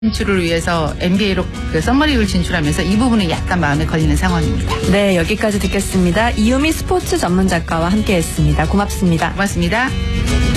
진출을 위해서 NBA로 썸머리그를 진출하면서 이 부분이 약간 마음에 걸리는 상황입니다. 네, 여기까지 듣겠습니다. 이유미 스포츠 전문 작가와 함께했습니다. 고맙습니다. 고맙습니다.